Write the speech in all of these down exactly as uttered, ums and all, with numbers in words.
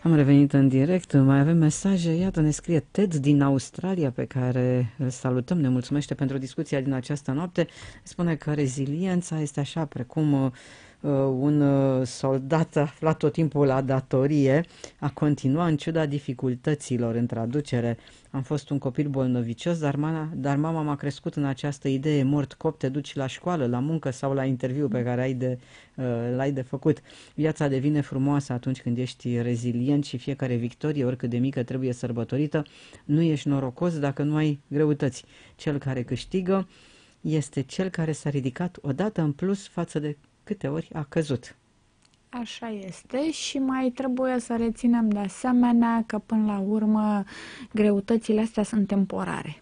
Am revenit în direct, mai avem mesaje. Iată, ne scrie Ted din Australia, pe care îl salutăm, ne mulțumește pentru discuția din această noapte. Spune că reziliența este așa precum uh, un uh, soldat aflat tot timpul la datorie, a continua în ciuda dificultăților. În traducere, am fost un copil bolnovicios, dar, mama, dar mama m-a crescut în această idee: mort cop, te duci la școală, la muncă sau la interviu pe care ai de, uh, l-ai de făcut. Viața devine frumoasă atunci când ești rezilient și fiecare victorie, oricât de mică, trebuie sărbătorită. Nu ești norocos dacă nu ai greutăți. Cel care câștigă este cel care s-a ridicat odată în plus față de câte ori a căzut. Așa este și mai trebuie să reținem de asemenea că până la urmă greutățile astea sunt temporare.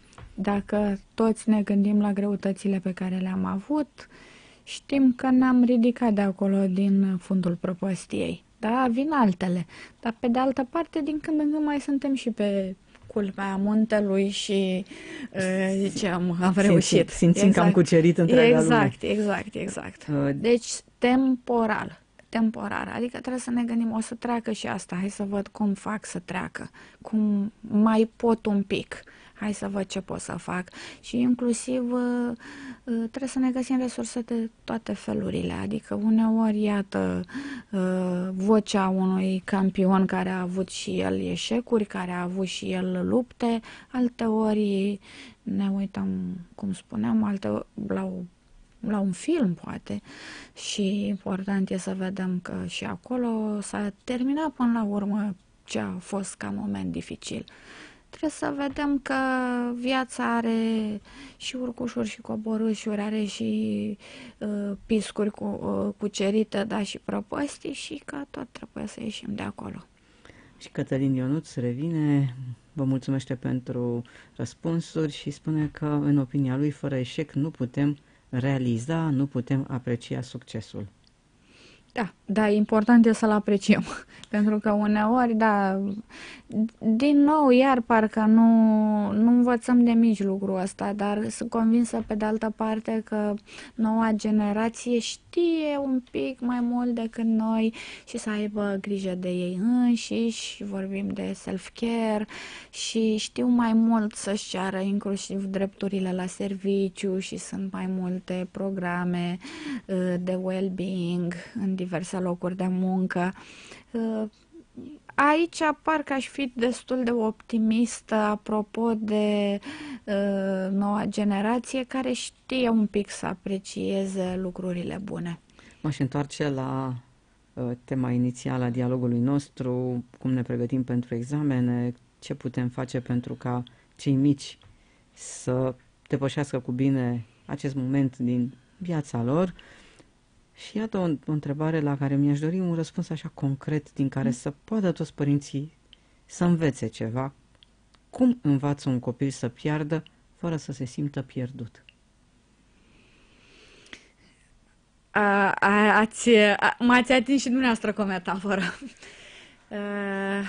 Dacă toți ne gândim la greutățile pe care le-am avut, știm că ne-am ridicat de acolo din fundul prăpăstiei. Da, vin altele, dar pe de altă parte din când în când mai suntem și pe culmea muntelui și uh, zicem, am reușit. Simțim, simțim exact. că am cucerit întreaga exact, lume. Exact, exact, Uh, Deci, temporal. Temporar, adică trebuie să ne gândim, o să treacă și asta, hai să văd cum fac să treacă, cum mai pot un pic, hai să văd ce pot să fac și inclusiv uh, trebuie să ne găsim resurse de toate felurile, adică uneori, iată, uh, vocea unui campion care a avut și el eșecuri, care a avut și el lupte, alteori ne uităm, cum spuneam, alte, la o la un film, poate, și important e să vedem că și acolo s-a terminat până la urmă ce a fost ca moment dificil. Trebuie să vedem că viața are și urcușuri și coborâșuri, are și uh, piscuri cu, uh, cucerite, dar și prăpăstii și că tot trebuie să ieșim de acolo. Și Cătălin Ionuț revine, vă mulțumește pentru răspunsuri și spune că, în opinia lui, fără eșec nu putem realiza, nu putem aprecia succesul. Da, da, important e să-l apreciem, pentru că uneori, da, din nou, iar parcă nu, nu învățăm de mici lucrul ăsta, dar sunt convinsă pe de altă parte că noua generație știe un pic mai mult decât noi și să aibă grijă de ei înșiși, vorbim de self-care și știu mai mult să-și ceară inclusiv drepturile la serviciu și sunt mai multe programe de well-being în diverse locuri de muncă. Aici parcă aș fi destul de optimistă apropo de uh, noua generație care știe un pic să aprecieze lucrurile bune. M-aș întoarce la uh, tema inițială a dialogului nostru, cum ne pregătim pentru examene, ce putem face pentru ca cei mici să depășească cu bine acest moment din viața lor. Și iată o, o întrebare la care mi-aș dori un răspuns așa concret, din care mm. să poată toți părinții să învețe ceva. Cum învață un copil să piardă fără să se simtă pierdut? A, a, ați, a, m-ați atins și dumneavoastră cu o metaforă. Uh,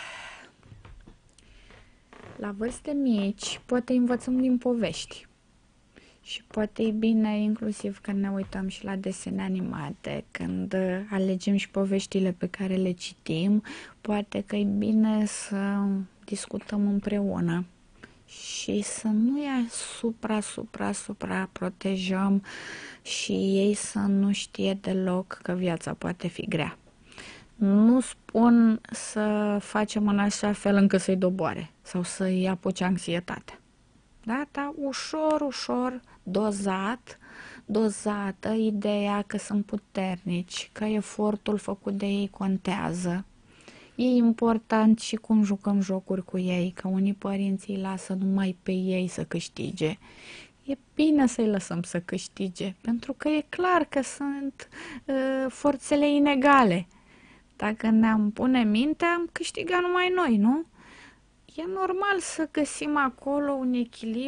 la vârste mici poate învățăm din povești. Și poate e bine inclusiv când ne uităm și la desene animate, când alegem și poveștile pe care le citim, poate că e bine să discutăm împreună și să nu-i supra, supra, supra protejăm și ei să nu știe deloc că viața poate fi grea. Nu spun să facem în așa fel încât să-i doboare sau să-i apuce anxietate. Da, da, ușor, ușor, dozat, dozată ideea că sunt puternici, că efortul făcut de ei contează. E important și cum jucăm jocuri cu ei, că unii părinți îi lasă numai pe ei să câștige. E bine să-i lăsăm să câștige, pentru că e clar că sunt uh, forțele inegale. Dacă ne-am pune minte, am câștigat numai noi, nu? E normal să găsim acolo un echilibru